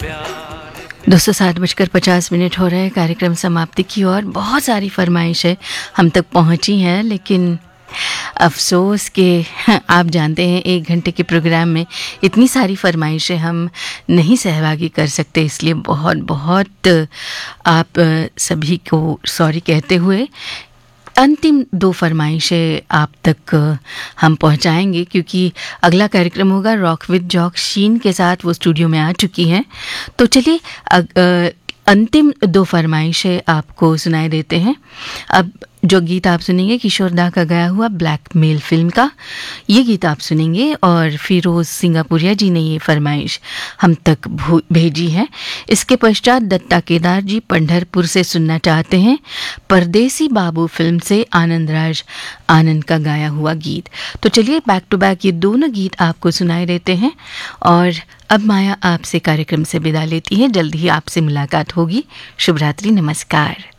दोस्तों 7:50 हो रहे हैं कार्यक्रम समाप्ति की ओर। बहुत सारी फरमाइशें हम तक पहुंची हैं, लेकिन अफसोस कि आप जानते हैं 1 घंटे के प्रोग्राम में इतनी सारी फरमाइशें हम नहीं सहभागी कर सकते, इसलिए बहुत बहुत आप सभी को सॉरी कहते हुए अंतिम 2 फरमाइशें आप तक हम पहुंचाएंगे, क्योंकि अगला कार्यक्रम होगा रॉक विद जॉक शीन के साथ। वो स्टूडियो में आ चुकी हैं, तो चलिए अंतिम 2 फरमाइशें आपको सुनाई देते हैं। अब जो गीत आप सुनेंगे किशोर दा का गाया हुआ ब्लैकमेल फिल्म का, ये गीत आप सुनेंगे। और फिरोज सिंगापुरिया जी ने ये फरमाइश हम तक भेजी है। इसके पश्चात दत्ता केदार जी पंढरपुर से सुनना चाहते हैं परदेसी बाबू फिल्म से आनंदराज आनंद का गाया हुआ गीत। तो चलिए बैक टू बैक ये दोनों गीत आपको सुनाई देते हैं। और अब माया आपसे कार्यक्रम से विदा लेती है। जल्द ही आपसे मुलाकात होगी। शुभ रात्रि, नमस्कार।